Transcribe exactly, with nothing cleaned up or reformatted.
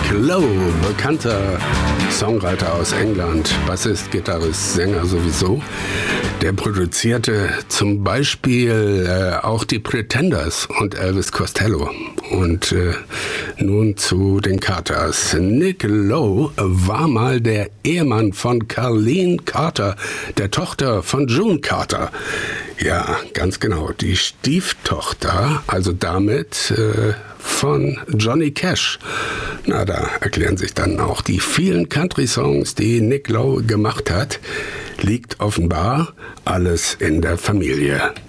Lowe, bekannter Songwriter aus England, Bassist, Gitarrist, Sänger sowieso. Der produzierte zum Beispiel äh, auch die Pretenders und Elvis Costello. Und äh, nun zu den Carters. Nick Lowe war mal der Ehemann von Carlene Carter, der Tochter von June Carter. Ja, ganz genau, die Stieftochter, also damit äh, von Johnny Cash. Na, da erklären sich dann auch die vielen Country-Songs, die Nick Lowe gemacht hat. Liegt offenbar alles in der Familie.